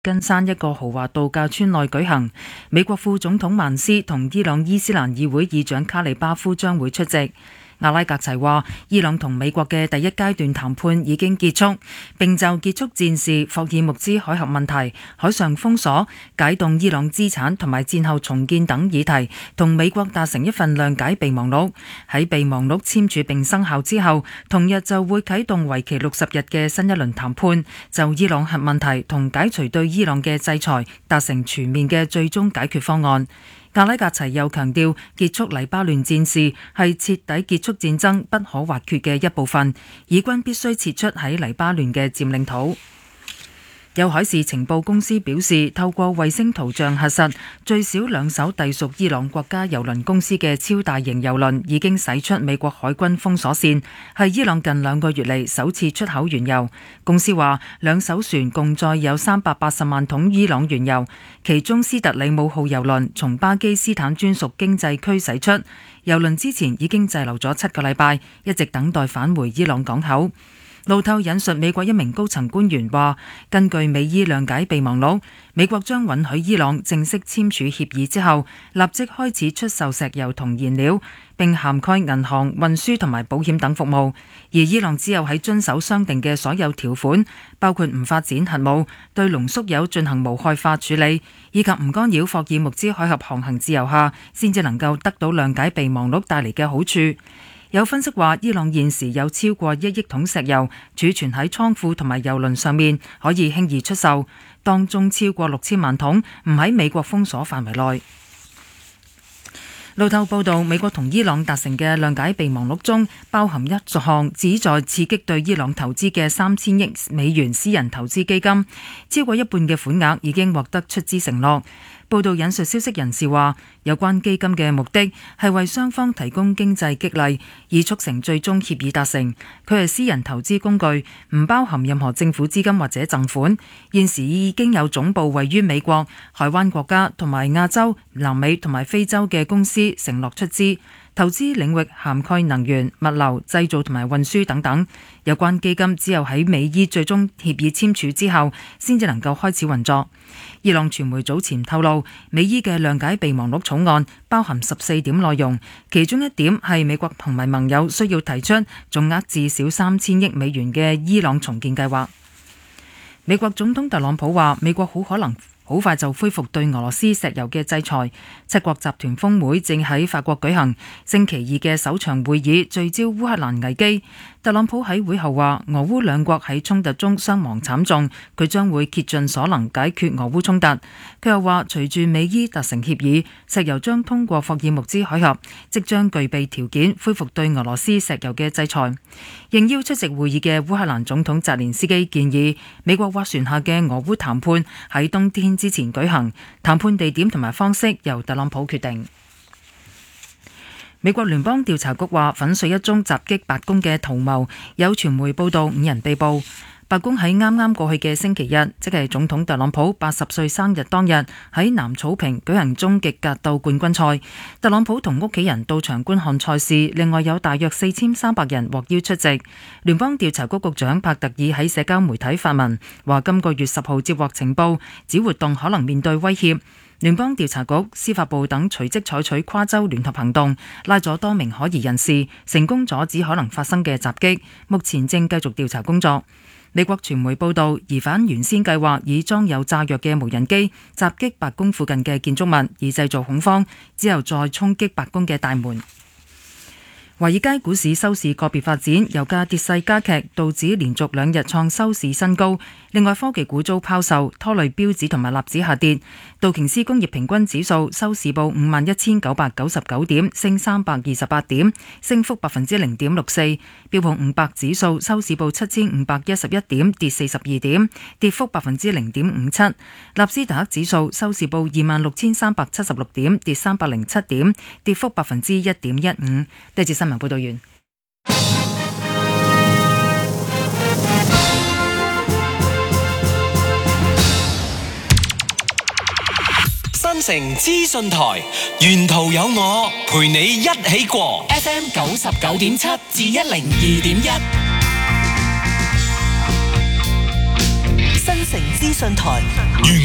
根山一個豪華度假村內舉行。美國副總統曼斯同伊朗伊斯蘭議會議長卡里巴夫將會出席。阿拉格齊話，伊朗同美國嘅第一階段談判已經結束，並就結束戰事、霍爾木茲海峽問題、海上封鎖、解凍伊朗資產同埋戰後重建等議題，同美國達成一份諒解備忘錄。喺備忘錄簽署並生效之後，同日就會啟動為期60日嘅新一輪談判，就伊朗核問題同解除對伊朗嘅制裁，達成全面嘅最終解決方案。阿拉格齊又強調，結束黎巴嫩戰事係徹底結束戰爭不可或缺嘅一部分，以軍必須撤出喺黎巴嫩嘅佔領土。有海事情報公司表示，透過衛星圖像核實，最少2艘隸屬伊朗國家郵輪公司嘅超大型郵輪已經駛出美國海軍封鎖線，係伊朗近2個月嚟首次出口原油。公司話，2艘船共載有380萬桶伊朗原油，其中斯特里姆號郵輪從巴基斯坦專屬經濟區駛出，郵輪之前已經滯留咗7個禮拜，一直等待返回伊朗港口。路透引述美國一名高層官員話，根據美伊諒解備忘錄，美國將允許伊朗正式簽署協議之後，立即開始出售石油同燃料，並涵蓋銀行、運輸同埋保險等服務。而伊朗只有喺遵守商定嘅所有條款，包括唔發展核武、對濃縮鈾進行無害化處理，以及唔干擾霍爾木茲海峽航行自由下，先至能夠得到諒解備忘錄帶嚟嘅好處。有分析話，伊朗現時有超過1億桶石油儲存喺倉庫同埋郵輪上面，可以輕易出售，當中超過6000萬桶唔喺美國封鎖範圍內。路透報道，美國同伊朗達成嘅諒解備忘錄中，包含一項旨在刺激對伊朗投資嘅3000億美元私人投資基金，超過一半嘅款額已經獲得出資承諾。報道引述消息人士話，有關基金嘅目的係為雙方提供經濟激勵，以促成最終協議達成。佢係私人投資工具，唔包含任何政府資金或者贈款。現時已經有總部位於美國、海灣國家同埋亞洲、南美同埋非洲嘅公司承諾出資。投資領域涵蓋能源、物流、製造同埋運輸等等。有關基金只有喺美伊最終協議簽署之後，先至能夠開始運作。伊朗傳媒早前透露，美伊嘅諒解備忘錄草案包含14點內容，其中一點係美國同埋盟友需要提出總額至少3000億美元嘅伊朗重建計劃。美國總統特朗普話，美國好可能好快就恢復對俄羅斯石油嘅制裁。7國集團峰會正喺法國舉行，星期2嘅首場會議聚焦烏克蘭危機。特朗普喺會後話，俄烏兩國喺衝突中傷亡慘重，佢將會竭盡所能解決俄烏衝突。佢又話，隨住美伊達成協議，石油將通過霍爾木茲海峽，即將具備條件恢復對俄羅斯石油嘅制裁。應邀出席會議嘅烏克蘭總統澤連斯基建議，美國斡旋下嘅俄烏談判喺冬天之前舉行，談判地點同埋方式由特朗普決定。美國聯邦調查局話，粉碎一宗襲擊白宮嘅圖謀，有傳媒報道5人被捕。白宮喺啱啱過去嘅星期日，即係總統特朗普80歲生日當日，喺南草坪舉行終極格鬥冠軍賽。特朗普同屋企人到場觀看賽事，另外有大約4300人獲邀出席。聯邦調查局局長帕特爾喺社交媒體發文，話今個月10號接獲情報，指活動可能面對威脅。聯邦調查局、司法部等隨即採取跨州聯合行動，拉咗多名可疑人士，成功阻止可能發生嘅襲擊。目前正繼續調查工作。美國傳媒報道，疑犯原先計劃以裝有炸藥嘅無人機襲擊白宮附近嘅建築物，以製造恐慌，之後再衝擊白宮嘅大門。華爾街股市收市個別發展，油價跌勢加劇，道指連續2日創收市新高。另外，科技股遭拋售，拖累標指同埋納指下跌。道瓊斯工業平均指數收市報51,999點，升328點，升幅0.64%。標普500指數收市報7,511點，跌42點，跌幅0.57%。納斯達克指數收市報26,376點，跌307點，跌幅1.15%。呢節新聞報道完。 新城資訊台，沿途有我陪你一起過。FM 99.7至102.1。新城資訊台。